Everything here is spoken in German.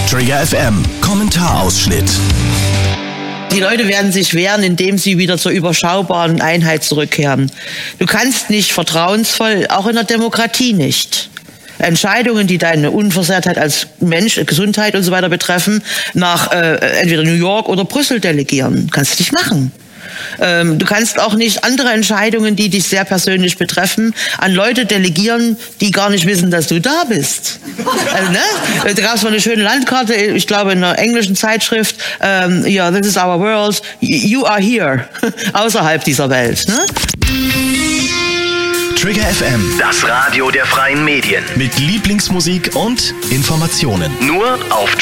Trigger FM, Kommentarausschnitt. Die Leute werden sich wehren, indem sie wieder zur überschaubaren Einheit zurückkehren. Du kannst nicht vertrauensvoll, auch in der Demokratie nicht, Entscheidungen, die deine Unversehrtheit als Mensch, Gesundheit und so weiter betreffen, nach entweder New York oder Brüssel delegieren. Kannst du nicht machen. Du kannst auch nicht andere Entscheidungen, die dich sehr persönlich betreffen, an Leute delegieren, die gar nicht wissen, dass du da bist. Also, ne? Da gab es mal eine schöne Landkarte, ich glaube in einer englischen Zeitschrift, this is our world, you are here, außerhalb dieser Welt. Ne? Trigger FM, das Radio der freien Medien. mit Lieblingsmusik und Informationen. Nur auf